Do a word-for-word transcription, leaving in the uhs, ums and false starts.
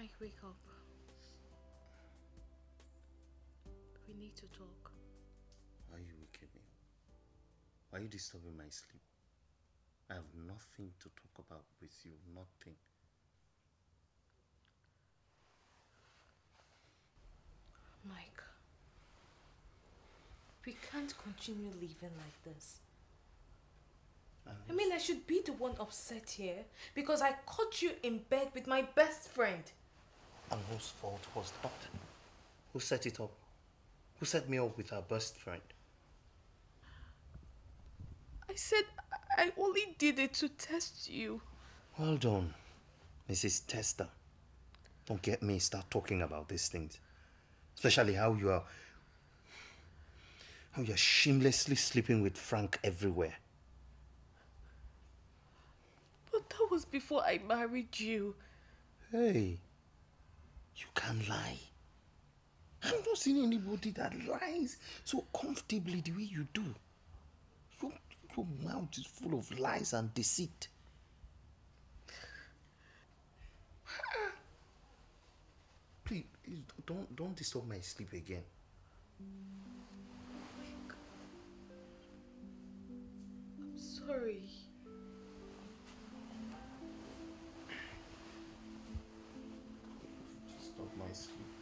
Mike, wake up. We need to talk. Why are you waking me up? Why are you disturbing my sleep? I have nothing to talk about with you, nothing. Mike, we can't continue living like this. I mean, I should be the one upset here because I caught you in bed with my best friend. And whose fault was that? Who set it up? Who set me up with our best friend? I said I only did it to test you. Well done, Missus Tester. Don't get me start talking about these things. Especially how you are... How you're shamelessly sleeping with Frank everywhere. But that was before I married you. Hey, you can't lie. I've not seen anybody that lies so comfortably the way you do. Your, your mouth is full of lies and deceit. Please, please don't, don't disturb my sleep again. I'm sorry. Stop my sleep.